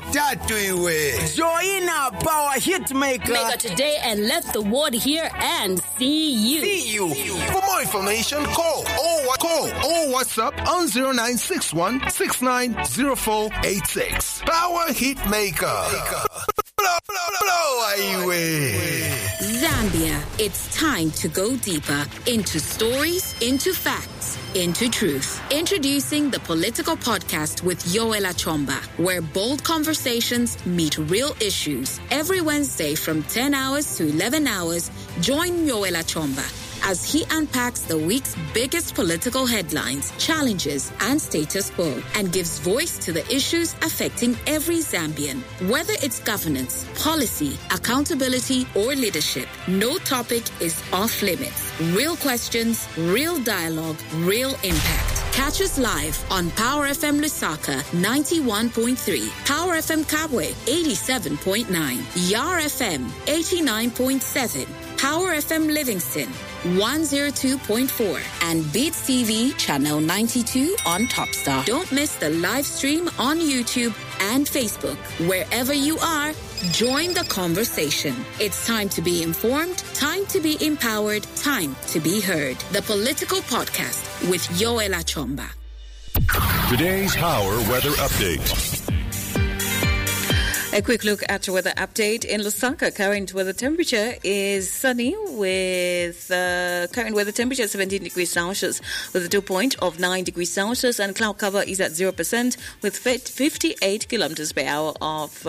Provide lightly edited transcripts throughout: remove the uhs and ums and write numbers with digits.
Join our power hitmaker. Maker today and let the world hear and see you. For more information, call or WhatsApp on 0961 690486. Power Hitmaker. Blow away. Zambia, it's time to go deeper into stories, into facts, into truth. Introducing the Political Podcast with Yoel Achomba, where bold conversations meet real issues. Every Wednesday from 10 hours to 11 hours, join Yoel Achomba as he unpacks the week's biggest political headlines, challenges, and status quo, and gives voice to the issues affecting every Zambian. Whether it's governance, policy, accountability, or leadership, no topic is off limits. Real questions, real dialogue, real impact. Catch us live on Power FM Lusaka 91.3, Power FM Kabwe 87.9, Yar FM 89.7, Power FM Livingston 102.4, and Beats TV channel 92 on Topstar. Don't miss the live stream on YouTube and Facebook. Wherever you are, join the conversation. It's time to be informed, time to be empowered, time to be heard. The Political Podcast with Yoel Achomba. Today's Power Weather Update. A quick look at weather update in Lusaka. Current weather temperature is sunny with current weather temperature 17 degrees Celsius with a dew point of 9 degrees Celsius, and cloud cover is at 0% with 58 kilometers per hour of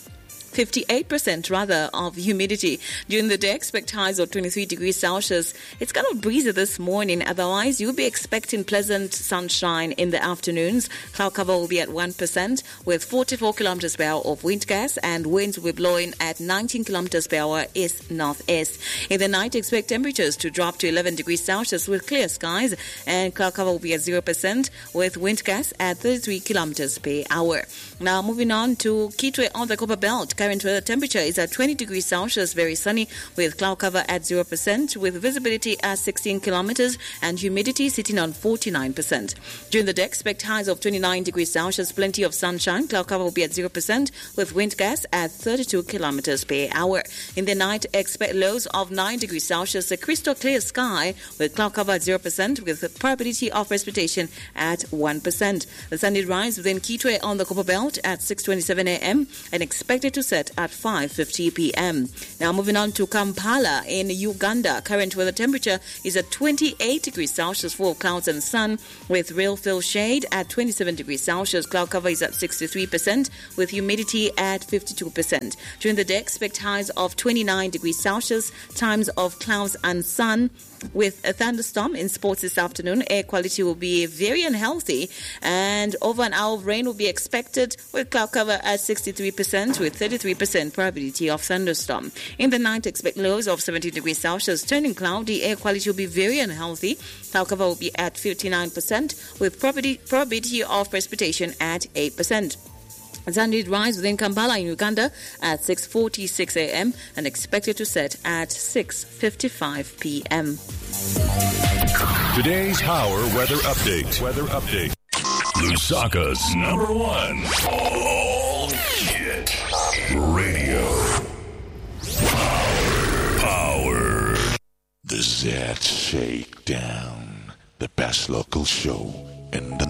58% of humidity. During the day, expect highs of 23 degrees Celsius. It's kind of breezy this morning. Otherwise, you'll be expecting pleasant sunshine in the afternoons. Cloud cover will be at 1% with 44 kilometers per hour of wind gusts, and winds will be blowing at 19 kilometers per hour east-northeast. In the night, expect temperatures to drop to 11 degrees Celsius with clear skies, and cloud cover will be at 0% with wind gusts at 33 kilometers per hour. Now, moving on to Kitwe on the Copper Belt. Current weather temperature is at 20 degrees Celsius, very sunny with cloud cover at 0% with visibility at 16 kilometers and humidity sitting on 49%. During the day, expect highs of 29 degrees Celsius, plenty of sunshine. Cloud cover will be at 0% with wind gusts at 32 kilometers per hour. In the night, expect lows of 9 degrees Celsius, a crystal clear sky with cloud cover at 0% with the probability of precipitation at 1%. The sun will rise within Kitwe on the Copper Belt at 6:27 a.m. and expected to set at 5:50 p.m. Now moving on to Kampala in Uganda. Current weather temperature is at 28 degrees Celsius, full of clouds and sun with real fill shade at 27 degrees Celsius. Cloud cover is at 63% with humidity at 52%. During the day, expect highs of 29 degrees Celsius, times of clouds and sun with a thunderstorm in sports this afternoon. Air quality will be very unhealthy, and over an hour of rain will be expected with cloud cover at 63% with 33% probability of thunderstorm. In the night, expect lows of 17 degrees Celsius, turning cloudy. Air quality will be very unhealthy. Cloud cover will be at 59% with probability of precipitation at 8%. Sun will rise within Kampala in Uganda at 6:46 a.m. and expected to set at 6:55 p.m. Today's Power Weather Update. Lusaka's #1 all hit radio. Power. The Z Shakedown, the best local show in the